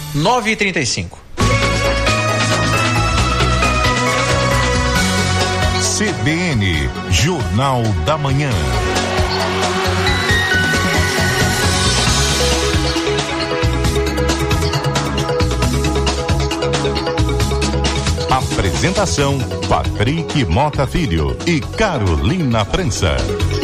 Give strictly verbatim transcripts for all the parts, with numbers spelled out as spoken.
nove e trinta e cinco. C B N, Jornal da Manhã. Apresentação: Patrick Mota Filho e Carolina França.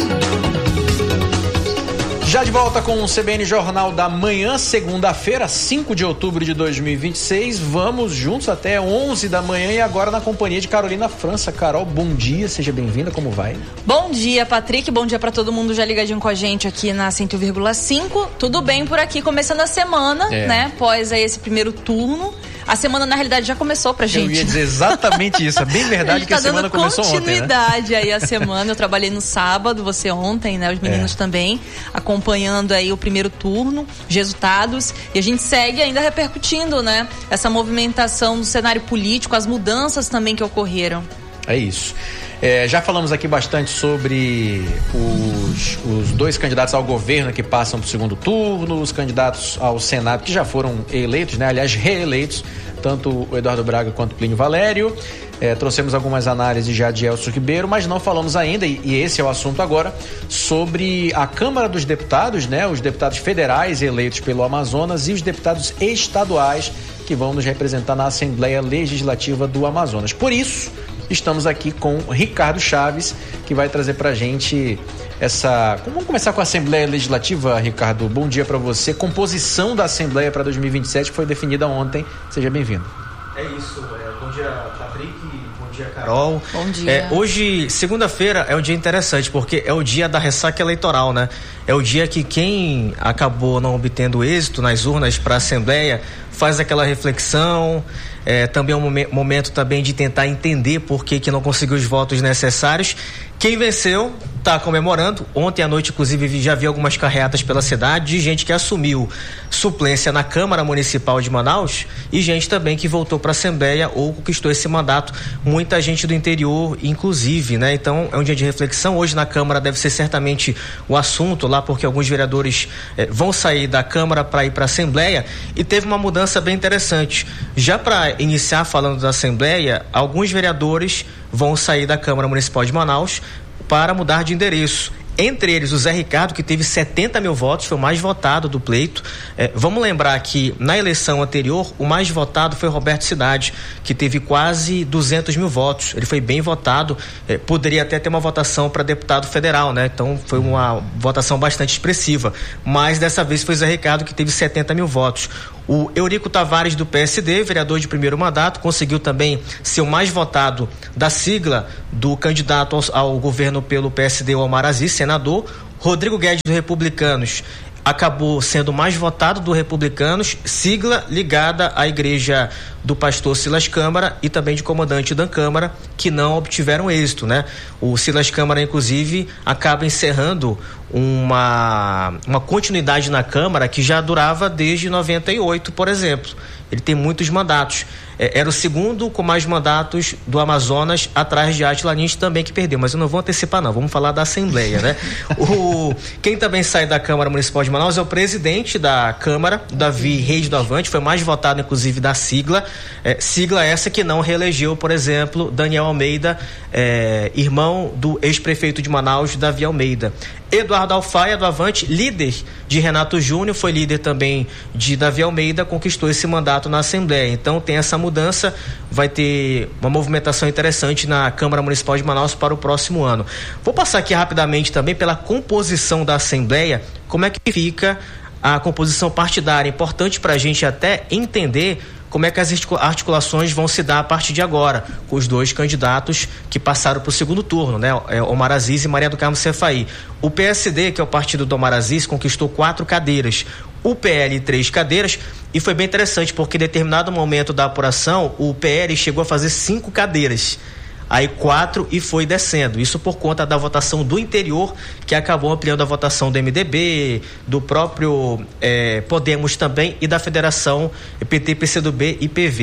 Já de volta com o C B N Jornal da Manhã, segunda-feira, cinco de outubro de dois mil e vinte e seis. Vamos juntos até onze da manhã e agora na companhia de Carolina França. Carol, bom dia, seja bem-vinda, como vai? Bom dia, Patrick, bom dia para todo mundo já ligadinho com a gente aqui na cento um vírgula cinco. Tudo bem por aqui, começando a semana, é. né? Após aí esse primeiro turno. A semana, na realidade, já começou pra gente. Eu ia dizer exatamente isso. É bem verdade a que tá a semana começou ontem, né? continuidade aí a semana. Eu trabalhei no sábado, você ontem, né? Os meninos é. também, acompanhando aí o primeiro turno, os resultados. E a gente segue ainda repercutindo, né? Essa movimentação no cenário político, as mudanças também que ocorreram. É isso. É, já falamos aqui bastante sobre os, os dois candidatos ao governo que passam para o segundo turno, os candidatos ao Senado que já foram eleitos, né? Aliás, reeleitos, tanto o Eduardo Braga quanto o Plínio Valério. É, trouxemos algumas análises já de Elcio Ribeiro, mas não falamos ainda, e, e esse é o assunto agora, sobre a Câmara dos Deputados, né? Os deputados federais eleitos pelo Amazonas e os deputados estaduais que vão nos representar na Assembleia Legislativa do Amazonas. Por isso, estamos aqui com Ricardo Chaves, que vai trazer pra gente essa... Vamos começar com a Assembleia Legislativa, Ricardo. Bom dia para você. Composição da Assembleia para dois mil e vinte e sete que foi definida ontem. Seja bem-vindo. É isso. É, bom dia, Patrick. Bom dia, Carol. Bom dia. É, hoje, segunda-feira, é um dia interessante, porque é o dia da ressaca eleitoral, né? É o dia que quem acabou não obtendo êxito nas urnas para a Assembleia faz aquela reflexão. É, também é um momen- momento também de tentar entender por que, que não conseguiu os votos necessários. Quem venceu está comemorando. Ontem à noite, inclusive, já vi algumas carreatas pela cidade de gente que assumiu suplência na Câmara Municipal de Manaus e gente também que voltou para a Assembleia ou conquistou esse mandato. Muita gente do interior, inclusive, né? Então, é um dia de reflexão. Hoje na Câmara deve ser certamente o assunto lá, porque alguns vereadores eh, vão sair da Câmara para ir para a Assembleia e teve uma mudança bem interessante. Já para iniciar falando da Assembleia, alguns vereadores vão sair da Câmara Municipal de Manaus para mudar de endereço. Entre eles, o Zé Ricardo, que teve setenta mil votos, foi o mais votado do pleito. É, vamos lembrar que na eleição anterior, o mais votado foi Roberto Cidade, que teve quase duzentos mil votos. Ele foi bem votado, é, poderia até ter uma votação para deputado federal, né? Então foi uma votação bastante expressiva. Mas dessa vez foi o Zé Ricardo, que teve setenta mil votos. O Eurico Tavares, do P S D, vereador de primeiro mandato, conseguiu também ser o mais votado da sigla do candidato ao, ao governo pelo P S D, o Omar Aziz, senador. Rodrigo Guedes, do Republicanos, acabou sendo o mais votado do Republicanos, sigla ligada à igreja do pastor Silas Câmara e também de comandante da Câmara, que não obtiveram êxito, né? O Silas Câmara, inclusive, acaba encerrando uma, uma continuidade na Câmara que já durava desde noventa e oito, por exemplo. Ele tem muitos mandatos. É, era o segundo com mais mandatos do Amazonas, atrás de Átila Lins também, que perdeu. Mas eu não vou antecipar, não. Vamos falar da Assembleia, né? o, quem também sai da Câmara Municipal de Manaus é o presidente da Câmara, Davi Reis do Avante, foi mais votado, inclusive, da sigla. É, sigla essa que não reelegeu, por exemplo, Daniel Almeida, é, irmão do ex-prefeito de Manaus, Davi Almeida. Eduardo Alfaia, do Avante, líder de Renato Júnior, foi líder também de Davi Almeida, conquistou esse mandato na Assembleia. Então tem essa mudança, vai ter uma movimentação interessante na Câmara Municipal de Manaus para o próximo ano. Vou passar aqui rapidamente também pela composição da Assembleia, como é que fica a composição partidária. Importante para a gente até entender como é que as articulações vão se dar a partir de agora, com os dois candidatos que passaram para o segundo turno, né? Omar Aziz e Maria do Carmo Cefaí. O P S D, que é o partido do Omar Aziz, conquistou quatro cadeiras, o P L três cadeiras, e foi bem interessante porque em determinado momento da apuração, o P L chegou a fazer cinco cadeiras. Aí quatro e foi descendo, isso por conta da votação do interior, que acabou ampliando a votação do M D B, do próprio eh, Podemos também e da Federação P T, P C do B e P V.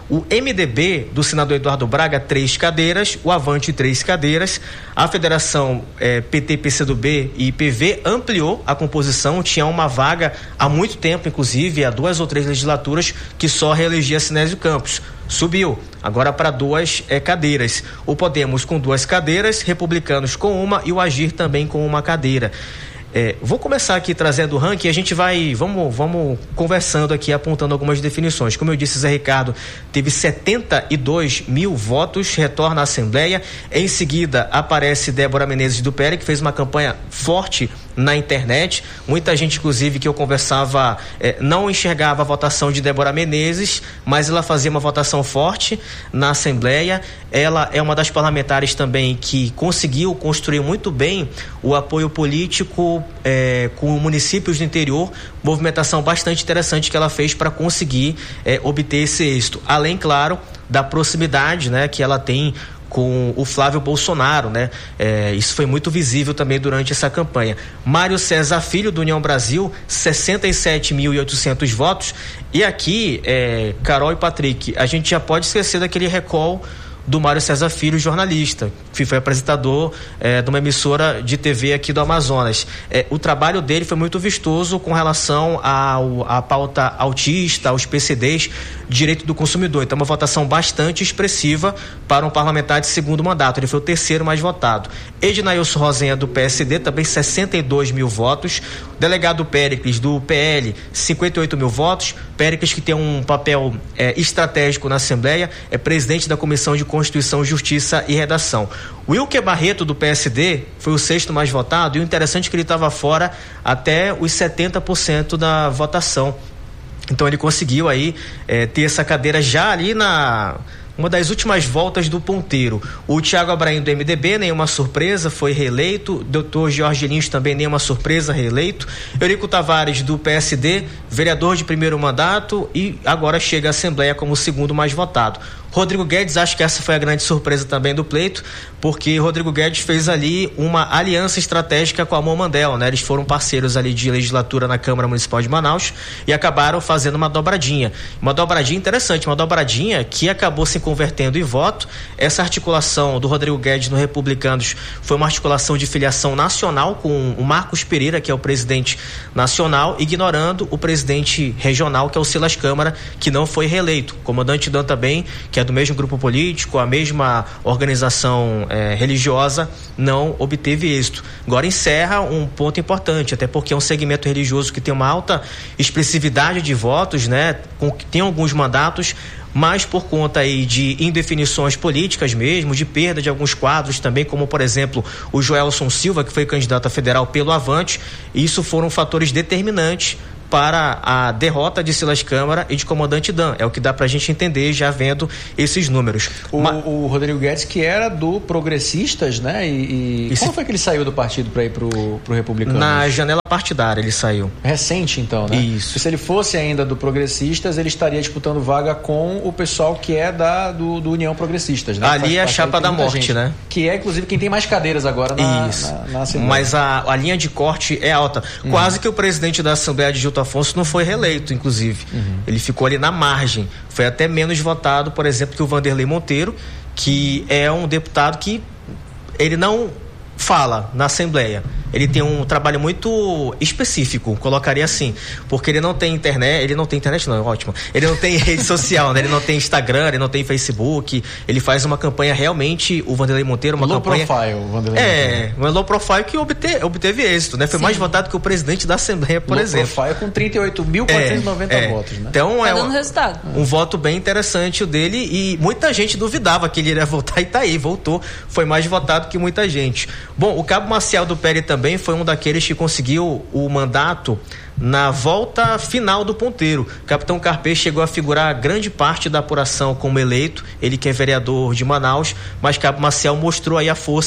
O M D B do senador Eduardo Braga, três cadeiras, o Avante, três cadeiras. A federação eh, P T, P C do B e P V ampliou a composição, tinha uma vaga há muito tempo, inclusive, há duas ou três legislaturas que só reelegia Sinésio Campos. Subiu, agora para duas eh, cadeiras. O Podemos com duas cadeiras, Republicanos com uma e o Agir também com uma cadeira. É, vou começar aqui trazendo o ranking, a gente vai, vamos, vamos conversando aqui, apontando algumas definições. Como eu disse, Zé Ricardo teve setenta e dois mil votos, retorna à Assembleia. Em seguida aparece Débora Menezes do P L, que fez uma campanha forte na internet. Muita gente, inclusive, que eu conversava, eh, não enxergava a votação de Débora Menezes, mas ela fazia uma votação forte na Assembleia. Ela é uma das parlamentares também que conseguiu construir muito bem o apoio político eh, com municípios do interior, movimentação bastante interessante que ela fez para conseguir eh, obter esse êxito. Além, claro, da proximidade, né, que ela tem com o Flávio Bolsonaro, né? É, isso foi muito visível também durante essa campanha. Mário César Filho, do União Brasil, sessenta e sete mil e oitocentos votos. E aqui, é, Carol e Patrick, a gente já pode esquecer daquele recall do Mário César Filho, jornalista, que foi apresentador é, de uma emissora de T V aqui do Amazonas. É, o trabalho dele foi muito vistoso com relação ao, à pauta autista, aos P C Ds, direito do consumidor. Então, uma votação bastante expressiva para um parlamentar de segundo mandato. Ele foi o terceiro mais votado. Ednailson Rosenha, do P S D, também sessenta e dois mil votos. Delegado Péricles, do P L, cinquenta e oito mil votos. Péricles, que tem um papel é, estratégico na Assembleia, é presidente da Comissão de Constituição, Justiça e Redação. Wilker Barreto, do P S D, foi o sexto mais votado, e o interessante é que ele estava fora até os setenta por cento da votação. Então ele conseguiu aí é, ter essa cadeira já ali na... uma das últimas voltas do ponteiro. O Thiago Abraim, do M D B, nenhuma surpresa, foi reeleito. doutor Jorge Lins, também nenhuma surpresa, reeleito. Eurico Tavares, do P S D, vereador de primeiro mandato e agora chega à Assembleia como o segundo mais votado. Rodrigo Guedes, acho que essa foi a grande surpresa também do pleito, porque Rodrigo Guedes fez ali uma aliança estratégica com a Amon Mandel, né? Eles foram parceiros ali de legislatura na Câmara Municipal de Manaus e acabaram fazendo uma dobradinha. Uma dobradinha interessante, uma dobradinha que acabou se convertendo em voto. Essa articulação do Rodrigo Guedes no Republicanos foi uma articulação de filiação nacional com o Marcos Pereira, que é o presidente nacional, ignorando o presidente regional, que é o Silas Câmara, que não foi reeleito. O comandante Dan também, que é do mesmo grupo político, a mesma organização eh, religiosa, não obteve êxito. Agora encerra um ponto importante, até porque é um segmento religioso que tem uma alta expressividade de votos, né? Com, tem alguns mandatos, mas por conta aí de indefinições políticas mesmo, de perda de alguns quadros também, como por exemplo o Joelson Silva, que foi candidato a federal pelo Avante, isso foram fatores determinantes para a derrota de Silas Câmara e de comandante Dan. É o que dá pra gente entender já vendo esses números. O, Ma... o Rodrigo Guedes, que era do Progressistas, né? E, e... Esse... Como foi que ele saiu do partido para ir pro, pro Republicano? Na janela partidária ele saiu. Recente, então, né? Isso. E se ele fosse ainda do Progressistas, ele estaria disputando vaga com o pessoal que é da, do, do União Progressistas, né? Ali é a chapa da morte, gente, né? Que é, inclusive, quem tem mais cadeiras agora na, Isso. na, na Assembleia. Mas a, a linha de corte é alta. Uhum. Quase que o presidente da Assembleia, Gilton Afonso, não foi reeleito, inclusive. Uhum. Ele ficou ali na margem. Foi até menos votado, por exemplo, que o Vanderlei Monteiro, que é um deputado que ele não fala na Assembleia. Ele tem um trabalho muito específico, colocaria assim, porque ele não tem internet, ele não tem internet não, ótimo, ele não tem rede social, né? Ele não tem Instagram, ele não tem Facebook, ele faz uma campanha realmente, o Vanderlei Monteiro, uma low campanha... profile, o Vanderlei É, Monteiro. uma low profile que obteve, obteve êxito, né? Foi Sim. mais votado que o presidente da Assembleia, por low exemplo. Low profile com trinta e oito mil quatrocentos e noventa é, é. votos, né? Então tá é dando um, resultado. um voto bem interessante o dele e muita gente duvidava que ele iria voltar e tá aí, voltou, foi mais votado que muita gente. Bom, o Cabo Maciel do P L também foi um daqueles que conseguiu o mandato na volta final do ponteiro. Capitão Carpê chegou a figurar grande parte da apuração como eleito, ele que é vereador de Manaus, mas Cabo Maciel mostrou aí a força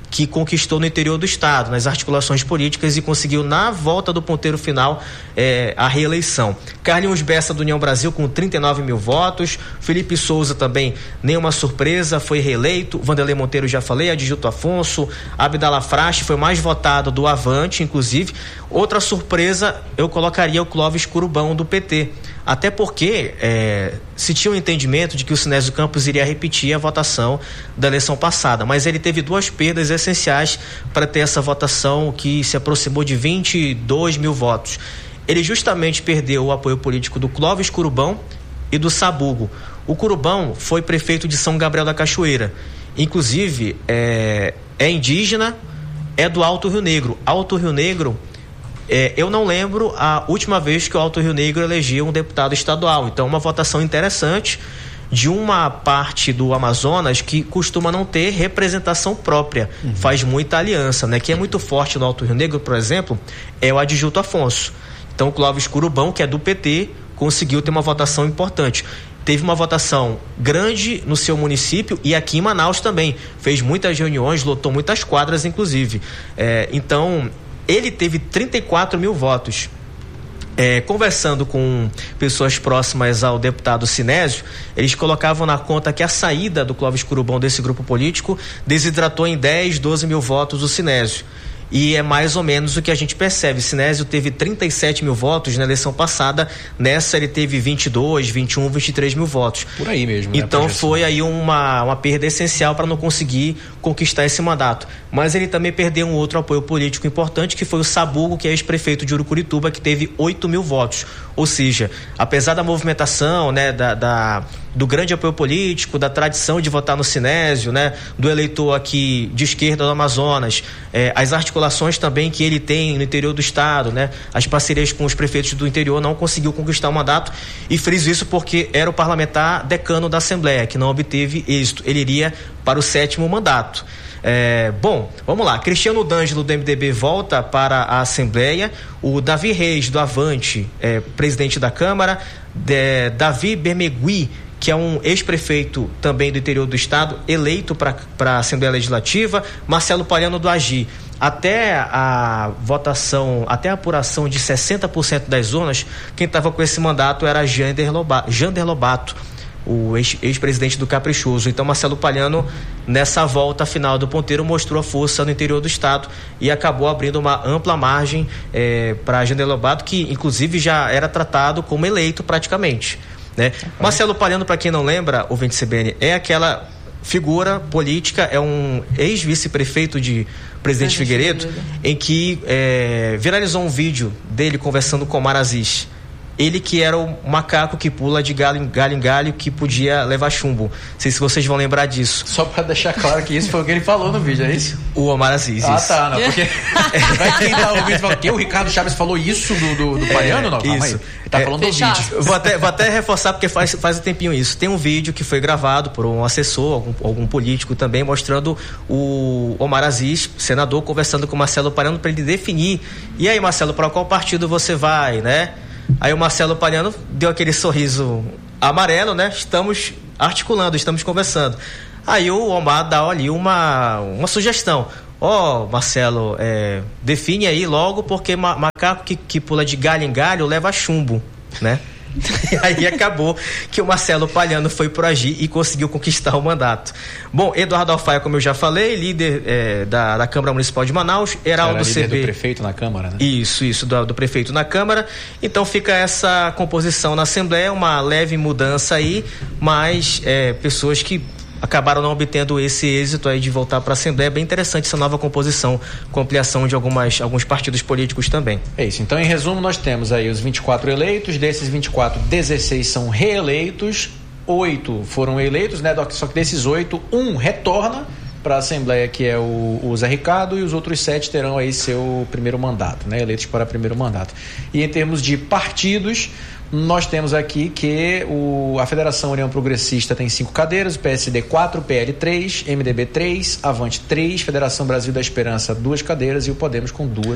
que conquistou no interior do estado, nas articulações políticas, e conseguiu na volta do ponteiro final eh, a reeleição. Carlinhos Bessa do União Brasil com trinta e nove mil votos, Felipe Souza também, nenhuma surpresa, foi reeleito. Vanderlei Monteiro já falei, Adilto Afonso, Abdala Frache foi mais votado do Avante, inclusive. Outra surpresa eu colocaria o Clóvis Curubão do P T. Até porque é, se tinha um entendimento de que o Sinésio Campos iria repetir a votação da eleição passada, mas ele teve duas perdas essenciais para ter essa votação que se aproximou de vinte e dois mil votos. Ele justamente perdeu o apoio político do Clóvis Curubão e do Sabugo. O Curubão foi prefeito de São Gabriel da Cachoeira, inclusive é, é indígena, é do Alto Rio Negro. Alto Rio Negro, É, eu não lembro a última vez que o Alto Rio Negro elegeu um deputado estadual. Então, uma votação interessante de uma parte do Amazonas que costuma não ter representação própria, uhum. faz muita aliança, né? Que é muito forte no Alto Rio Negro, por exemplo, é o Adilto Afonso. Então, o Clóvis Curubão, que é do P T, conseguiu ter uma votação importante. Teve uma votação grande no seu município e aqui em Manaus também. Fez muitas reuniões, lotou muitas quadras, inclusive. É, então... Ele teve trinta e quatro mil votos. É, conversando com pessoas próximas ao deputado Sinésio, eles colocavam na conta que a saída do Clóvis Curubão desse grupo político desidratou em dez, doze mil votos o Sinésio. E é mais ou menos o que a gente percebe. Sinésio teve trinta e sete mil votos na eleição passada, nessa ele teve vinte e dois, vinte e um, vinte e três mil votos. Por aí mesmo. Então né, foi aí uma, uma perda essencial para não conseguir conquistar esse mandato. Mas ele também perdeu um outro apoio político importante, que foi o Sabugo, que é ex-prefeito de Urucurituba, que teve oito mil votos. Ou seja, apesar da movimentação, né, da, da, do grande apoio político, da tradição de votar no Sinésio, né, do eleitor aqui de esquerda do Amazonas, eh, as articulações também que ele tem no interior do estado, né, as parcerias com os prefeitos do interior, não conseguiu conquistar o mandato, e friso isso porque era o parlamentar decano da Assembleia, que não obteve êxito. Ele iria para o sétimo mandato. É, bom, vamos lá. Cristiano D'Angelo do M D B volta para a Assembleia. O Davi Reis do Avante, é, presidente da Câmara. De, Davi Bermegui, que é um ex-prefeito também do interior do estado, eleito para a Assembleia Legislativa. Marcelo Palhano do Agi. Até a votação, até a apuração de sessenta por cento das urnas, quem estava com esse mandato era Jander Lobato, Jander Lobato, o ex, ex-presidente do Caprichoso. Então, Marcelo Palhano, nessa volta final do ponteiro, mostrou a força no interior do estado e acabou abrindo uma ampla margem é, para Jander Lobato, que inclusive já era tratado como eleito praticamente, né? Uhum. Marcelo Palhano, para quem não lembra, ouvinte C B N, é aquela figura política, é um ex-vice-prefeito de Presidente Figueiredo, em que é, viralizou um vídeo dele conversando com Omar Aziz. Ele que era o macaco que pula de galho em galho em galho, que podia levar chumbo. Não sei se vocês vão lembrar disso. Só para deixar claro que isso foi o que ele falou no vídeo, é isso? O Omar Aziz. Ah, isso. tá, não, porque vai quem tá ouvindo falar que o Ricardo Chaves falou isso do, do, do Palhano, é, não? Calma isso. Aí. Tá é, falando do vídeo. Vou até, vou até reforçar, porque faz, faz um tempinho isso. Tem um vídeo que foi gravado por um assessor, algum, algum político também, mostrando o Omar Aziz, senador, conversando com o Marcelo Palhano para ele definir. E aí, Marcelo, para qual partido você vai, né? Aí o Marcelo Palhano deu aquele sorriso amarelo, né? Estamos articulando, estamos conversando. Aí o Omar dá ali uma, uma sugestão. Ó, oh, Marcelo, é, define aí logo, porque ma- macaco que, que pula de galho em galho leva chumbo, né? E aí acabou que o Marcelo Palhano foi pro Agi e conseguiu conquistar o mandato. Bom, Eduardo Alfaia, como eu já falei, líder é, da, da Câmara Municipal de Manaus, Heraldo C B. Líder do prefeito na Câmara, né? Isso, isso, do, do prefeito na Câmara. Então fica essa composição na Assembleia, uma leve mudança aí, mas é, pessoas que acabaram não obtendo esse êxito aí de voltar para a Assembleia. É bem interessante essa nova composição, com ampliação de algumas, alguns partidos políticos também. É isso. Então, em resumo, nós temos aí os vinte e quatro eleitos. Desses vinte e quatro, dezesseis são reeleitos, oito foram eleitos, né, Doc? Só que desses oito, um retorna para a Assembleia, que é o, o Zé Ricardo, e os outros sete terão aí seu primeiro mandato, né, eleitos para primeiro mandato. E em termos de partidos, nós temos aqui que o, a Federação União Progressista tem cinco cadeiras, o P S D quatro, P L três, M D B três, Avante três, Federação Brasil da Esperança duas cadeiras e o Podemos com duas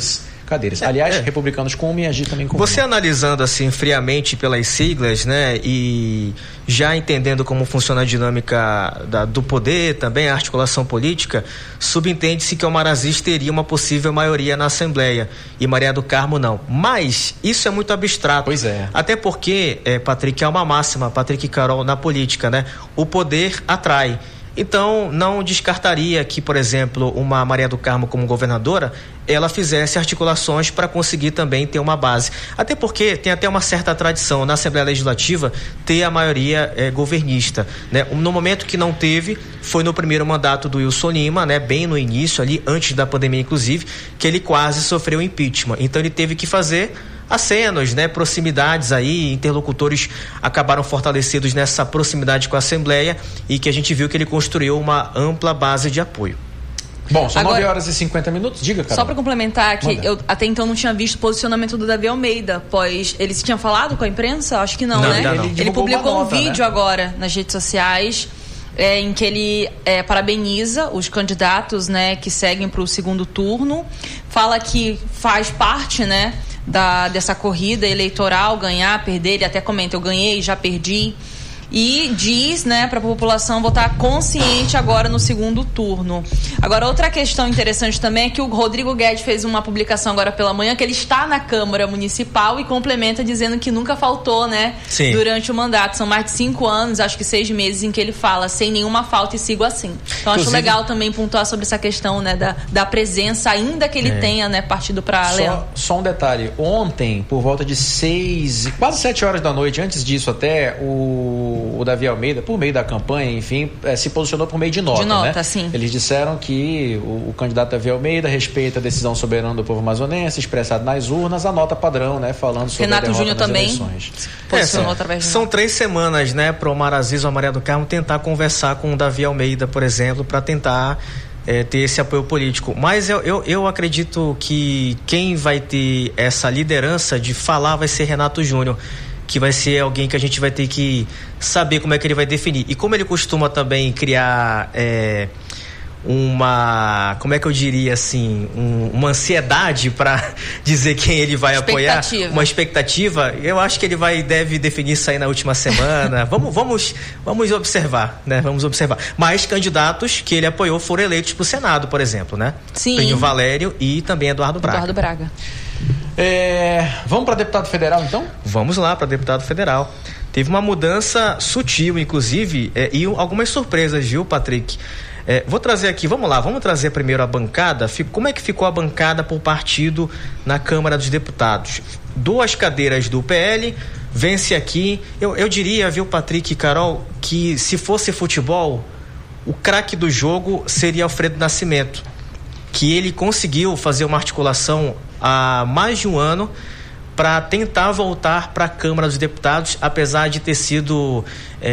cadeiras. Aliás, é. republicanos com uma e a G também com Você uma. analisando assim friamente pelas siglas, né, e já entendendo como funciona a dinâmica da, do poder, também a articulação política, subentende-se que o Omar Aziz teria uma possível maioria na Assembleia e Maria do Carmo não. Mas isso é muito abstrato. Pois é. Até porque, é, Patrick, é uma máxima, Patrick e Carol, na política, né? O poder atrai. Então, não descartaria que, por exemplo, uma Maria do Carmo como governadora, ela fizesse articulações para conseguir também ter uma base. Até porque tem até uma certa tradição na Assembleia Legislativa ter a maioria eh, governista, né? No momento que não teve, foi no primeiro mandato do Wilson Lima, né? Bem no início ali, antes da pandemia inclusive, que ele quase sofreu impeachment. Então ele teve que fazer acenos, né, proximidades aí, interlocutores acabaram fortalecidos nessa proximidade com a Assembleia e que a gente viu que ele construiu uma ampla base de apoio. Bom, são Agora, nove horas e cinquenta minutos, diga, cara. Só para complementar que Manda. eu até então não tinha visto o posicionamento do Davi Almeida, pois ele se tinha falado com a imprensa? Acho que não, não né? ainda não. Ele, Ele publicou nota, um vídeo né? agora nas redes sociais é, em que ele é, parabeniza os candidatos, né, que seguem para o segundo turno, fala que faz parte, né, Da, dessa corrida eleitoral, ganhar, perder. Ele até comenta, eu ganhei, já perdi. E diz, né, para a população votar consciente agora no segundo turno. Agora, outra questão interessante também é que o Rodrigo Guedes fez uma publicação agora pela manhã que ele está na Câmara Municipal e complementa dizendo que nunca faltou, né, Sim. durante o mandato. São mais de cinco anos, acho que seis meses em que ele fala sem nenhuma falta e sigo assim. Então, acho Inclusive, legal também pontuar sobre essa questão, né, da, da presença, ainda que ele É. tenha, né, partido para Leão. Só, só um detalhe, ontem, por volta de seis, quase sete horas da noite, antes disso até, o, o Davi Almeida, por meio da campanha, enfim, eh, se posicionou por meio de nota, De nota, né? sim. Eles disseram que o, o candidato Davi Almeida respeita a decisão soberana do povo amazonense, expressada nas urnas, a nota padrão, né? Falando sobre Renato a derrota Júnior nas também eleições. posicionou É, através de são nota. três semanas, né, para o Omar Aziz ou a Maria do Carmo tentar conversar com o Davi Almeida, por exemplo, para tentar é, ter esse apoio político. Mas eu, eu, eu acredito que quem vai ter essa liderança de falar vai ser Renato Júnior, que vai ser alguém que a gente vai ter que saber como é que ele vai definir. E como ele costuma também criar é, uma, como é que eu diria assim, um, uma ansiedade para dizer quem ele vai apoiar, uma expectativa, eu acho que ele vai deve definir isso aí na última semana. vamos, vamos, vamos observar, né? Vamos observar. Mas candidatos que ele apoiou foram eleitos para o Senado, por exemplo, né? Sim. Plínio Valério e também Eduardo Braga. Eduardo Braga. É, vamos para deputado federal, então? Vamos lá para deputado federal. Teve uma mudança sutil, inclusive, é, e algumas surpresas, viu, Patrick? É, vou trazer aqui, vamos lá, vamos trazer primeiro a bancada. Como é que ficou a bancada por partido na Câmara dos Deputados? Duas cadeiras do P L, vence aqui. Eu, eu diria, viu, Patrick e Carol, que se fosse futebol, o craque do jogo seria Alfredo Nascimento, que ele conseguiu fazer uma articulação há mais de um ano para tentar voltar para a Câmara dos Deputados, apesar de ter sido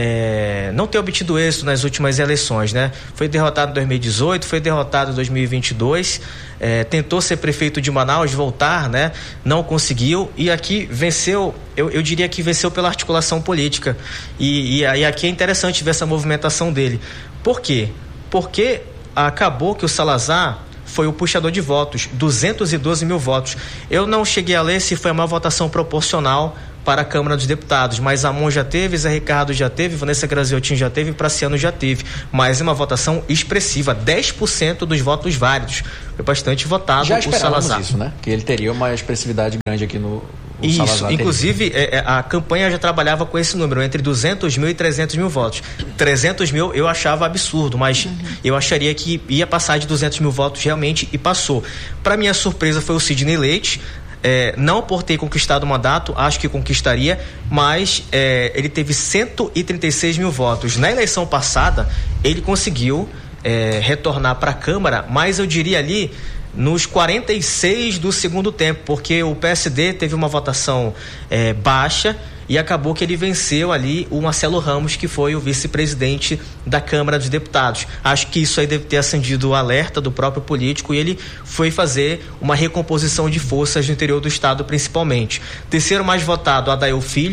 é, não ter obtido êxito nas últimas eleições, né? Foi derrotado em dois mil e dezoito, foi derrotado em dois mil e vinte e dois, é, tentou ser prefeito de Manaus, voltar, né? Não conseguiu e aqui venceu, eu, eu diria que venceu pela articulação política e, e, e aqui é interessante ver essa movimentação dele. Por quê? Porque acabou que o Salazar foi o puxador de votos, duzentos e doze mil votos. Eu não cheguei a ler se foi uma votação proporcional para a Câmara dos Deputados, mas Amon já teve, Zé Ricardo já teve, Vanessa Graziotin já teve, Praciano já teve, mas é uma votação expressiva, dez por cento dos votos válidos. Foi bastante votado Já o Salazar. isso, né? Que ele teria uma expressividade grande aqui no... Isso, Salazar inclusive é, é, a campanha já trabalhava com esse número, entre duzentos mil e trezentos mil votos. trezentos mil eu achava absurdo, mas uhum. eu acharia que ia passar de duzentos mil votos realmente e passou. Para minha surpresa foi o Sidney Leite, é, não por ter conquistado o mandato, acho que conquistaria, mas é, ele teve cento e trinta e seis mil votos. Na eleição passada, ele conseguiu é, retornar para a Câmara, mas eu diria ali nos quarenta e seis do segundo tempo, porque o P S D teve uma votação é, baixa e acabou que ele venceu ali o Marcelo Ramos, que foi o vice-presidente da Câmara dos Deputados. Acho que isso aí deve ter acendido o alerta do próprio político e ele foi fazer uma recomposição de forças no interior do estado, principalmente. Terceiro mais votado, Adael Filho,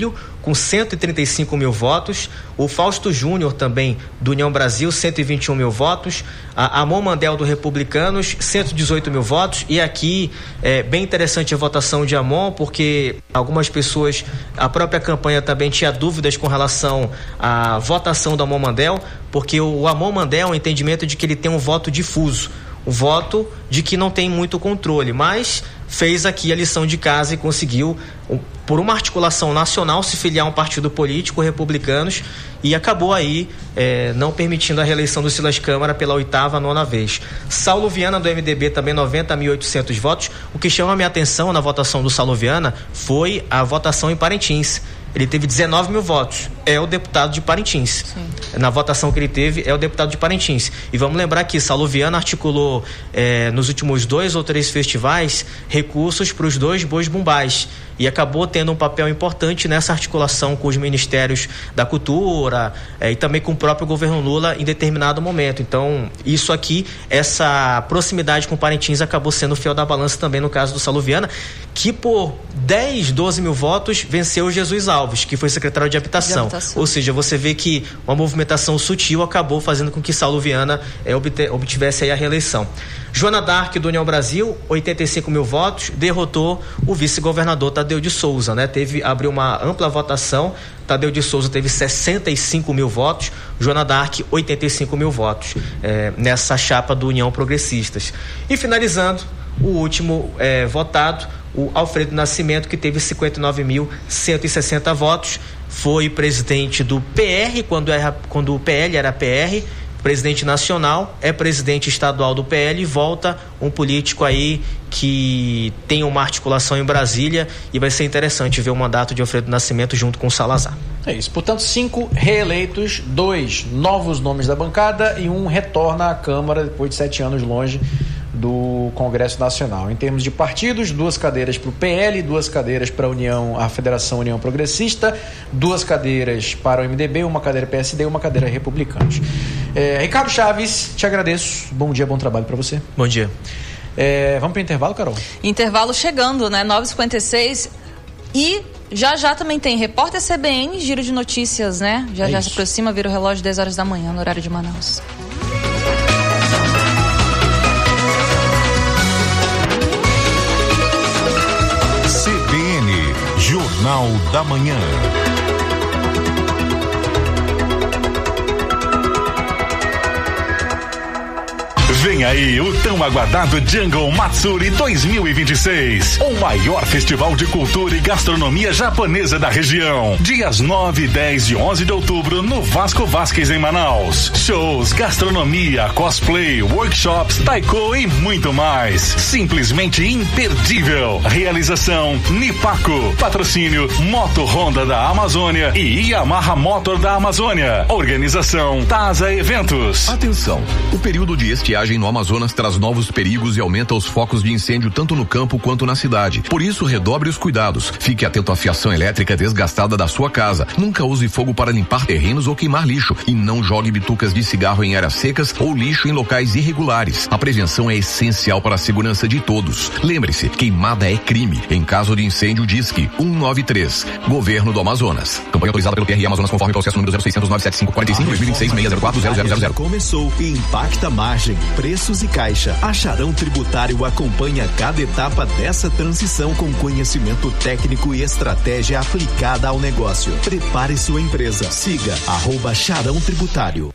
com cento e trinta e cinco mil votos. O Fausto Júnior, também do União Brasil, cento e vinte e um mil votos. A Amon Mandel, do Republicanos, cento e dezoito mil votos. E aqui é bem interessante a votação de Amon, porque algumas pessoas, a própria campanha também tinha dúvidas com relação à votação do Amon Mandel, porque o Amon Mandel é um entendimento de que ele tem um voto difuso, o voto de que não tem muito controle, mas fez aqui a lição de casa e conseguiu, por uma articulação nacional, se filiar a um partido político, Republicanos, e acabou aí é, não permitindo a reeleição do Silas Câmara pela oitava, nona vez. Saulo Viana, do M D B, também noventa mil e oitocentos votos. O que chama a minha atenção na votação do Saulo Viana foi a votação em Parintins. Ele teve dezenove mil votos. É o deputado de Parintins. Sim. Na votação que ele teve, é o deputado de Parintins. E vamos lembrar que Saulo Viana articulou é, nos últimos dois ou três festivais recursos para os dois bois bumbás. E acabou tendo um papel importante nessa articulação com os ministérios da cultura é, e também com o próprio governo Lula em determinado momento. Então, isso aqui, essa proximidade com Parintins acabou sendo o fiel da balança também no caso do Saulo Viana, que por dez, doze mil votos venceu o Jesus Alves, que foi secretário de habitação. de habitação. Ou seja, você vê que uma movimentação sutil acabou fazendo com que Saulo Viana é, obtivesse aí a reeleição. Joana Dark, do União Brasil, oitenta e cinco mil votos, derrotou o vice-governador Tadeu de Souza, né? Teve, abriu uma ampla votação. Tadeu de Souza teve sessenta e cinco mil votos, Joana Dark, oitenta e cinco mil votos, é, nessa chapa do União Progressistas. E finalizando, o último é, votado, o Alfredo Nascimento, que teve cinquenta e nove mil cento e sessenta votos, foi presidente do P R, quando, era, quando o P L era P R, presidente nacional, é presidente estadual do P L e volta um político aí que tem uma articulação em Brasília, e vai ser interessante ver o mandato de Alfredo Nascimento junto com o Salazar. É isso, portanto, cinco reeleitos, dois novos nomes da bancada e um retorna à Câmara depois de sete anos longe do Congresso Nacional. Em termos de partidos, duas cadeiras para o P L, duas cadeiras para a União, a Federação União Progressista, duas cadeiras para o M D B, uma cadeira P S D e uma cadeira Republicanos. É, Ricardo Chaves, te agradeço. Bom dia, bom trabalho para você. Bom dia. É, vamos para o intervalo, Carol? Intervalo chegando, né? nove e cinquenta e seis e já já também tem Repórter C B N, giro de notícias, né? Já é já isso. Se aproxima, vira o relógio dez horas da manhã, no horário de Manaus. C B N, Jornal da Manhã. Vem aí o tão aguardado Jungle Matsuri dois mil e vinte e seis, o maior festival de cultura e gastronomia japonesa da região. Dias nove, dez e onze de outubro no Vasco Vasquez, em Manaus. Shows, gastronomia, cosplay, workshops, taiko e muito mais. Simplesmente imperdível. Realização Nipaco. Patrocínio Moto Honda da Amazônia e Yamaha Motor da Amazônia. Organização Taza Eventos. Atenção, o período de estiagem no Amazonas traz novos perigos e aumenta os focos de incêndio tanto no campo quanto na cidade. Por isso, redobre os cuidados. Fique atento à fiação elétrica desgastada da sua casa. Nunca use fogo para limpar terrenos ou queimar lixo. E não jogue bitucas de cigarro em áreas secas ou lixo em locais irregulares. A prevenção é essencial para a segurança de todos. Lembre-se, queimada é crime. Em caso de incêndio, disque um nove três. Governo do Amazonas. Campanha autorizada pelo P R Amazonas conforme processo número zero seiscentos, nove sete cinco, quarenta e cinco, dois mil e vinte e seis, seis zero quatro, zero zero zero zero. Começou e impacta margem, preços e caixa. A Charão Tributário acompanha cada etapa dessa transição com conhecimento técnico e estratégia aplicada ao negócio. Prepare sua empresa. Siga arroba Charão Tributário.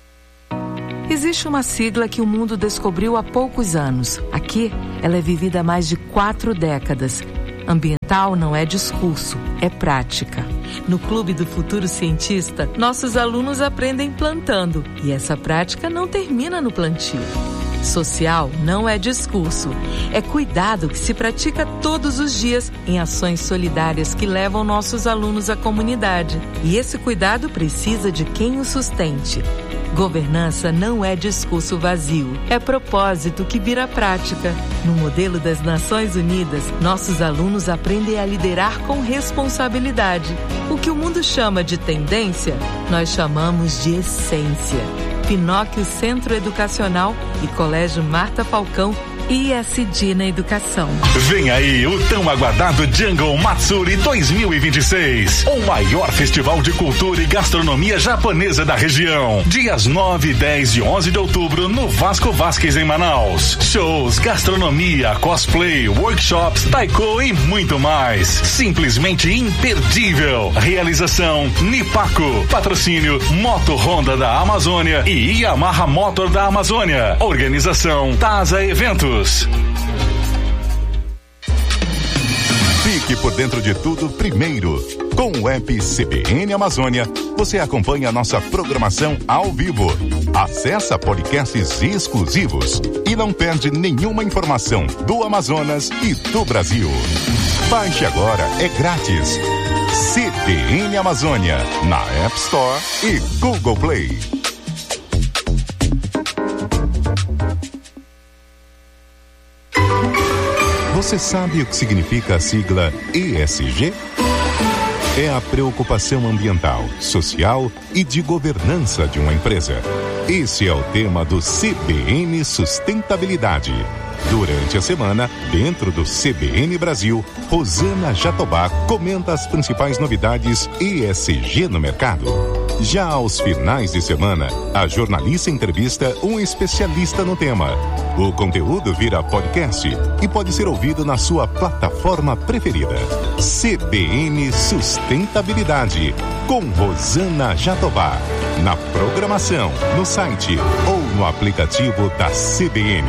Existe uma sigla que o mundo descobriu há poucos anos. Aqui, ela é vivida há mais de quatro décadas. Ambiental não é discurso, é prática. No Clube do Futuro Cientista, nossos alunos aprendem plantando. E essa prática não termina no plantio. Social não é discurso, é cuidado que se pratica todos os dias em ações solidárias que levam nossos alunos à comunidade. E esse cuidado precisa de quem o sustente. Governança não é discurso vazio, é propósito que vira prática. No modelo das Nações Unidas, nossos alunos aprendem a liderar com responsabilidade. O que o mundo chama de tendência, nós chamamos de essência. Pinóquio Centro Educacional e Colégio Marta Falcão I S D na educação. Vem aí o tão aguardado Jungle Matsuri dois mil e vinte e seis, o maior festival de cultura e gastronomia japonesa da região. Dias nove, dez e onze de outubro no Vasco Vasquez em Manaus. Shows, gastronomia, cosplay, workshops, taiko e muito mais. Simplesmente imperdível. Realização Nipaco. Patrocínio Moto Honda da Amazônia e Yamaha Motor da Amazônia. Organização Taza Eventos. Fique por dentro de tudo primeiro. Com o app C B N Amazônia, você acompanha a nossa programação ao vivo. Acessa podcasts exclusivos e não perde nenhuma informação do Amazonas e do Brasil. Baixe agora, é grátis. C B N Amazônia, na App Store e Google Play. Você sabe o que significa a sigla E S G? É a preocupação ambiental, social e de governança de uma empresa. Esse é o tema do C B N Sustentabilidade. Durante a semana, dentro do C B N Brasil, Rosana Jatobá comenta as principais novidades E S G no mercado. Já aos finais de semana, a jornalista entrevista um especialista no tema. O conteúdo vira podcast e pode ser ouvido na sua plataforma preferida. C B N Sustentabilidade, com Rosana Jatobá. Na programação, no site ou no aplicativo da C B N.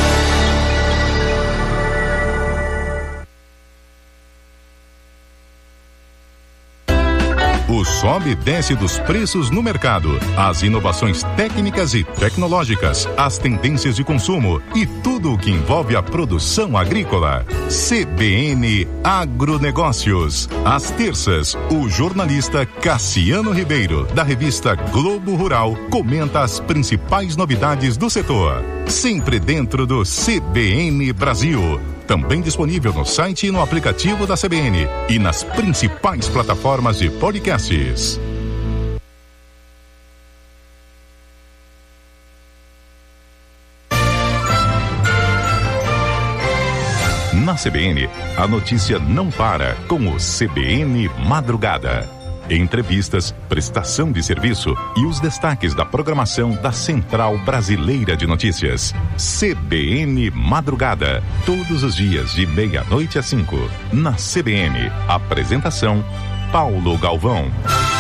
O sobe e desce dos preços no mercado, as inovações técnicas e tecnológicas, as tendências de consumo e tudo o que envolve a produção agrícola. C B N Agronegócios. Às terças, o jornalista Cassiano Ribeiro, da revista Globo Rural, comenta as principais novidades do setor. Sempre dentro do C B N Brasil. Também disponível no site e no aplicativo da C B N e nas principais plataformas de podcasts. Na C B N, a notícia não para com o C B N Madrugada. Entrevistas, prestação de serviço e os destaques da programação da Central Brasileira de Notícias. C B N Madrugada, todos os dias de meia-noite às cinco. Na C B N, apresentação Paulo Galvão.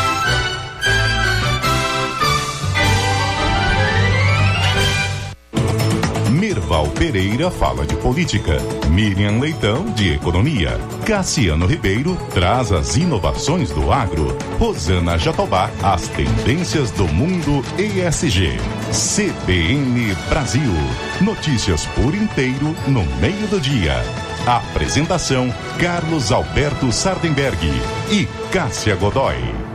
Mirval Pereira fala de política, Miriam Leitão de economia, Cassiano Ribeiro traz as inovações do agro, Rosana Jatobá as tendências do mundo E S G. C B N Brasil, notícias por inteiro no meio do dia. Apresentação Carlos Alberto Sardenberg e Cássia Godoy.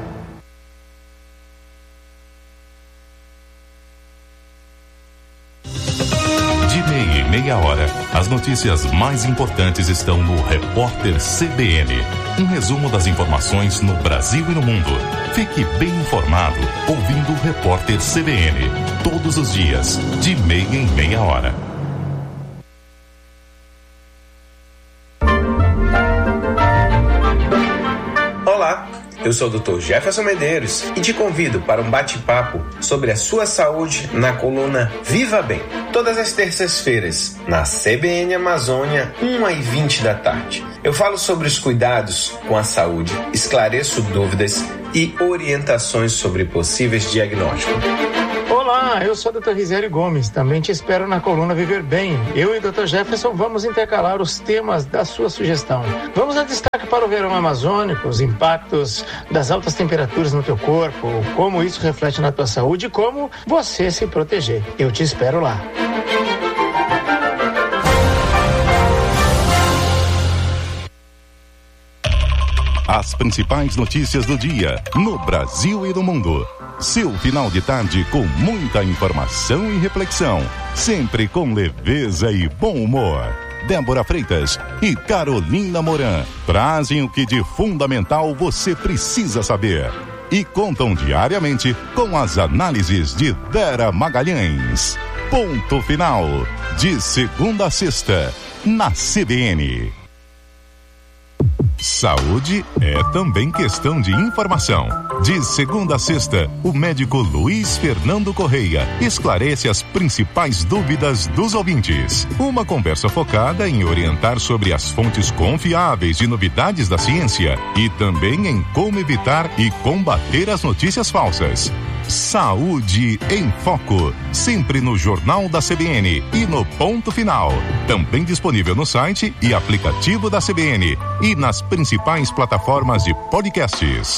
Meia hora, as notícias mais importantes estão no Repórter C B N. Um resumo das informações no Brasil e no mundo. Fique bem informado ouvindo o Repórter C B N. Todos os dias, de meia em meia hora. Olá, eu sou o doutor Jefferson Medeiros e te convido para um bate-papo sobre a sua saúde na coluna Viva Bem. Todas as terças-feiras, na C B N Amazônia, uma e vinte da tarde. Eu falo sobre os cuidados com a saúde, esclareço dúvidas e orientações sobre possíveis diagnósticos. Olá, eu sou o doutor Rizério Gomes, também te espero na coluna Viver Bem. Eu e o doutor Jefferson vamos intercalar os temas da sua sugestão. Vamos dar destaque para o verão amazônico, os impactos das altas temperaturas no teu corpo, como isso reflete na tua saúde e como você se proteger. Eu te espero lá. As principais notícias do dia, no Brasil e no mundo. Seu final de tarde com muita informação e reflexão. Sempre com leveza e bom humor. Débora Freitas e Carolina Moran trazem o que de fundamental você precisa saber. E contam diariamente com as análises de Dera Magalhães. Ponto Final. De segunda a sexta, na C B N. Saúde é também questão de informação. De segunda a sexta, o médico Luiz Fernando Correia esclarece as principais dúvidas dos ouvintes. Uma conversa focada em orientar sobre as fontes confiáveis de novidades da ciência e também em como evitar e combater as notícias falsas. Saúde em Foco, sempre no Jornal da C B N e no Ponto Final. Também disponível no site e aplicativo da C B N e nas principais plataformas de podcasts.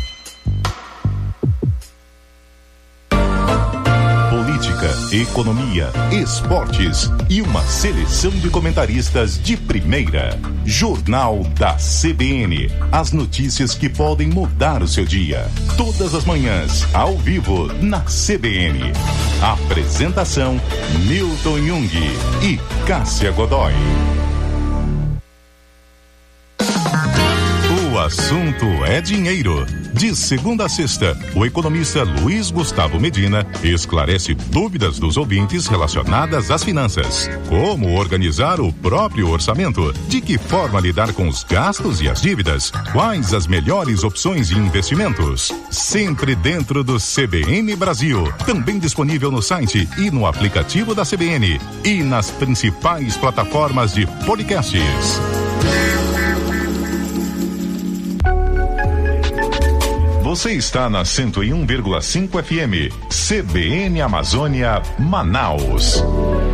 Política, economia, esportes e uma seleção de comentaristas de primeira. Jornal da C B N. As notícias que podem mudar o seu dia. Todas as manhãs, ao vivo, na C B N. Apresentação: Newton Jung e Cássia Godoy. O assunto é dinheiro. De segunda a sexta, o economista Luiz Gustavo Medina esclarece dúvidas dos ouvintes relacionadas às finanças. Como organizar o próprio orçamento? De que forma lidar com os gastos e as dívidas? Quais as melhores opções de investimentos? Sempre dentro do C B N Brasil. Também disponível no site e no aplicativo da C B N. E nas principais plataformas de podcasts. Você está na cento e um vírgula cinco F M, C B N Amazônia, Manaus.